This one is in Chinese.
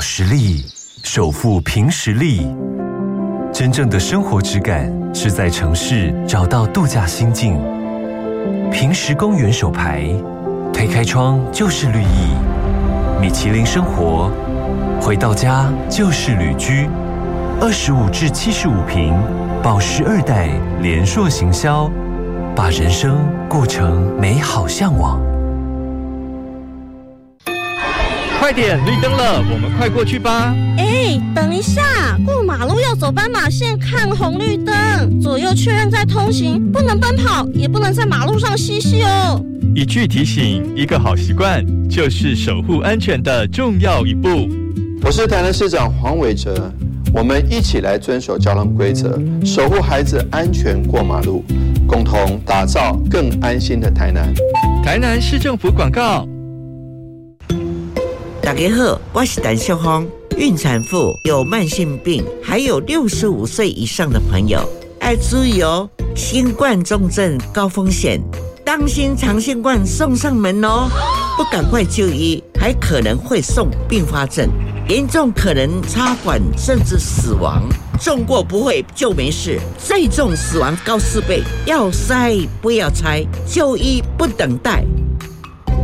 实力，守护凭实力。真正的生活质感是在城市找到度假心境。凭实公园手牌，推开窗就是绿意。米其林生活，回到家就是旅居。25至75坪，宝石2代联硕行销，把人生过成美好向往。 快点，绿灯了，我们快过去吧。 等一下，过马路要走斑马线，看红绿灯，左右确认再通行，不能奔跑，也不能在马路上嬉戏哦。 一句提醒，一个好习惯，就是守护安全的重要一步。 我是台南市长黄伟哲，我们一起来遵守交通规则，守护孩子安全过马路，共同打造更安心的台南。 台南市政府广告。 大家好，我是陈秀芳。孕产妇有慢性病，还有65岁以上的朋友，要注意哦，新冠重症高风险，当心长新冠送上门哦！不赶快就医，还可能会送并发症，严重可能插管甚至死亡。中过不会就没事，最重死亡高4倍。要筛不要拆，就医不等待。